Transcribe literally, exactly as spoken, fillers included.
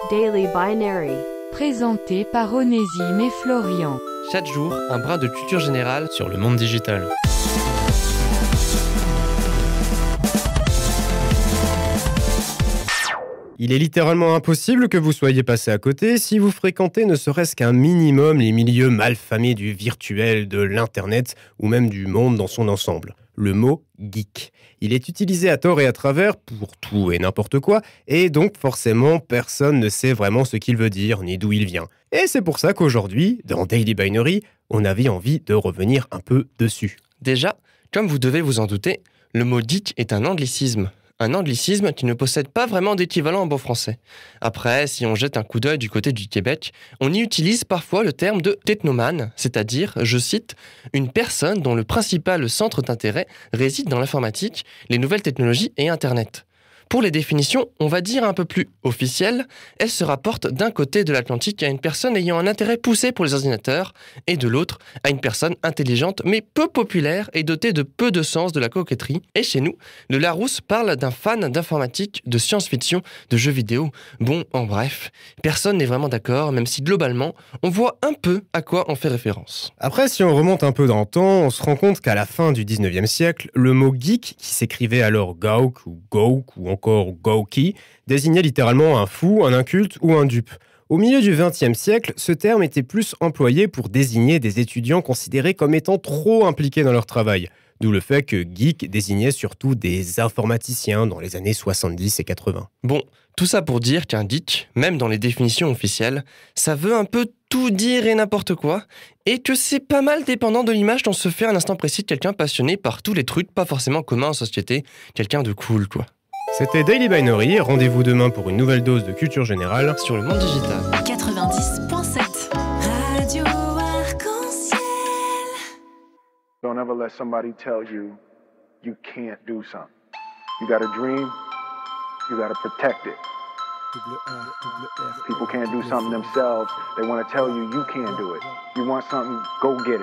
Daily Binary. Présenté par Onésime et Florian. Chaque jour, un brin de culture générale sur le monde digital. Il est littéralement impossible que vous soyez passé à côté si vous fréquentez ne serait-ce qu'un minimum les milieux malfamés du virtuel, de l'internet ou même du monde dans son ensemble. Le mot geek. Il est utilisé à tort et à travers pour tout et n'importe quoi, et donc forcément personne ne sait vraiment ce qu'il veut dire ni d'où il vient. Et c'est pour ça qu'aujourd'hui, dans Daily Binary, on avait envie de revenir un peu dessus. Déjà, comme vous devez vous en douter, le mot geek est un anglicisme. Un anglicisme qui ne possède pas vraiment d'équivalent en bon français. Après, si on jette un coup d'œil du côté du Québec, on y utilise parfois le terme de technomane, c'est-à-dire, je cite, une personne dont le principal centre d'intérêt réside dans l'informatique, les nouvelles technologies et Internet. Pour les définitions, on va dire un peu plus officielles, elles se rapportent d'un côté de l'Atlantique à une personne ayant un intérêt poussé pour les ordinateurs, et de l'autre à une personne intelligente mais peu populaire et dotée de peu de sens de la coquetterie. Et chez nous, le Larousse parle d'un fan d'informatique, de science-fiction, de jeux vidéo. Bon, en bref, personne n'est vraiment d'accord, même si globalement, on voit un peu à quoi on fait référence. Après, si on remonte un peu dans le temps, on se rend compte qu'à la fin du dix-neuvième siècle, le mot geek, qui s'écrivait alors gauk ou gauk ou encore gawky, désignait littéralement un fou, un inculte ou un dupe. Au milieu du vingtième siècle, ce terme était plus employé pour désigner des étudiants considérés comme étant trop impliqués dans leur travail. D'où le fait que geek désignait surtout des informaticiens dans les années soixante-dix et quatre-vingts. Bon, tout ça pour dire qu'un geek, même dans les définitions officielles, ça veut un peu tout dire et n'importe quoi, et que c'est pas mal dépendant de l'image dont se fait à un instant précis de quelqu'un passionné par tous les trucs pas forcément communs en société, quelqu'un de cool quoi. C'était Daily Binary, rendez-vous demain pour une nouvelle dose de culture générale Sur le monde digital. quatre-vingt-dix virgule sept Radio Arc-en-Ciel. Don't ever let somebody tell you you can't do something. You got a dream, you got to protect it. People can't do something themselves. They want to tell you you can't do it. You want something, go get it.